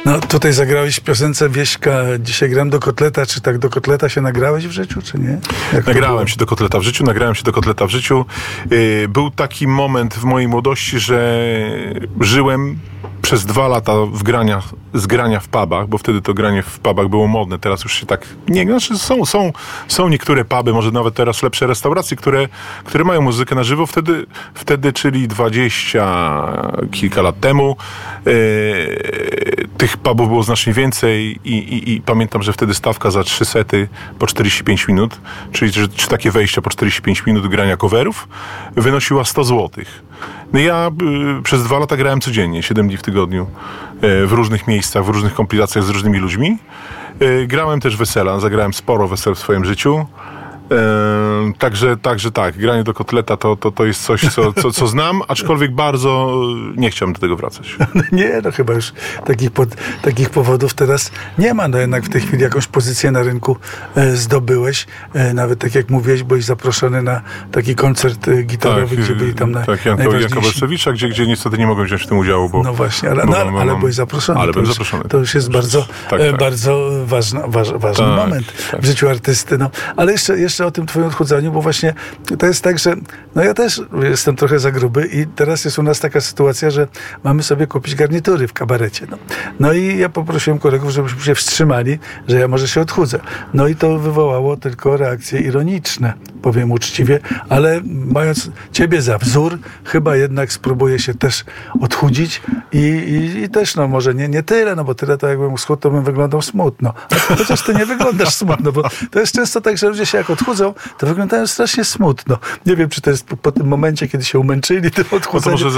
No tutaj zagrałeś w piosence Wieśka Dzisiaj gram do kotleta. Czy tak do kotleta się nagrałeś w życiu, czy nie? Nagrałem się do kotleta w życiu. Był taki moment w mojej młodości, że żyłem przez 2 lata z grania w pubach, bo wtedy to granie w pubach było modne. Teraz już się tak nie... Znaczy są niektóre puby, może nawet teraz lepsze restauracje, które mają muzykę na żywo. Wtedy, czyli 20 kilka lat temu, tych pubów było znacznie więcej i pamiętam, że wtedy stawka za 3 sety po 45 minut, czyli czy takie wejścia po 45 minut grania coverów, wynosiła 100 złotych. No ja przez 2 lata grałem codziennie, 7 dni w tygodniu, w różnych miejscach, w różnych kompilacjach z różnymi ludźmi. Grałem też wesela, zagrałem sporo wesel w swoim życiu. Także tak, granie do kotleta to jest coś, co znam, aczkolwiek bardzo nie chciałem do tego wracać. Nie, no chyba już takich powodów teraz nie ma. No jednak w tej chwili jakąś pozycję na rynku zdobyłeś. Nawet tak jak mówiłeś, byłeś zaproszony na taki koncert gitarowy, gdzie byli tam najważniejsi. Jakobesewicza, gdzie niestety nie mogłem wziąć w tym udziału, bo... No właśnie, ale byłeś zaproszony. Ale byłem zaproszony. To już jest bardzo ważny moment w życiu artysty. No. Ale jeszcze o tym twoim odchudzaniu, bo właśnie to jest tak, że no ja też jestem trochę za gruby i teraz jest u nas taka sytuacja, że mamy sobie kupić garnitury w kabarecie. No i ja poprosiłem kolegów, żebyśmy się wstrzymali, że ja może się odchudzę. No i to wywołało tylko reakcje ironiczne, powiem uczciwie, ale mając ciebie za wzór, chyba jednak spróbuję się też odchudzić i też no może nie tyle, no bo tyle to jakbym schudł, to bym wyglądał smutno. Chociaż ty nie wyglądasz smutno, bo to jest często tak, że ludzie się jak odchudzą, to wyglądają strasznie smutno. Nie wiem, czy to jest po tym momencie, kiedy się umęczyli tym odchudzeniem.